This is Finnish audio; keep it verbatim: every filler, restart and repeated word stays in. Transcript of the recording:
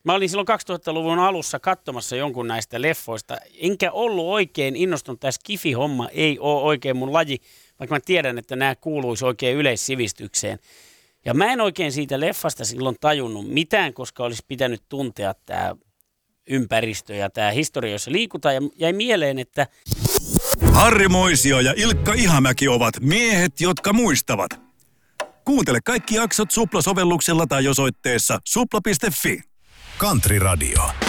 Mä olin silloin kaksituhattaluvun alussa katsomassa jonkun näistä leffoista, enkä ollut oikein innostunut. Tämä skifi-homma ei ole oikein mun laji, vaikka mä tiedän, että nämä kuuluisi oikein yleissivistykseen. Ja mä en oikein siitä leffasta silloin tajunnut mitään, koska olisi pitänyt tuntea tämä ympäristö ja tämä historia, jossa liikutaan. Ja jäi mieleen, että Harri Moisio ja Ilkka Ihamäki ovat miehet, jotka muistavat. Kuuntele kaikki jaksot Supla-sovelluksella tai osoitteessa supla piste fi. Country Radio.